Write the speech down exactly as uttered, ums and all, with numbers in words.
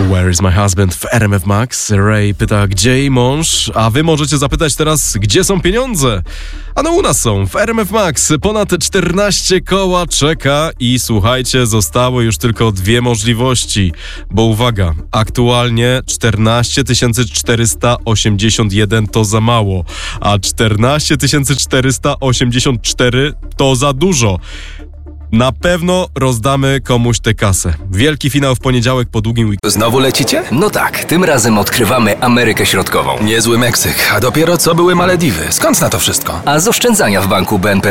Where is my husband w R M F Max? Ray pyta, gdzie jej mąż? A wy możecie zapytać teraz, gdzie są pieniądze? A no u nas są, w R M F Max. Ponad czternaście koła czeka i słuchajcie, zostały już tylko dwie możliwości. Bo uwaga, aktualnie czternaście tysięcy czterysta osiemdziesiąt jeden to za mało, a czternaście tysięcy czterysta osiemdziesiąt cztery to za dużo. Na pewno rozdamy komuś tę kasę. Wielki finał w poniedziałek po długim weekendzie. Znowu lecicie? No tak, tym razem odkrywamy Amerykę Środkową. Niezły Meksyk, a dopiero co były Malediwy. Skąd na to wszystko? A z oszczędzania w banku B N P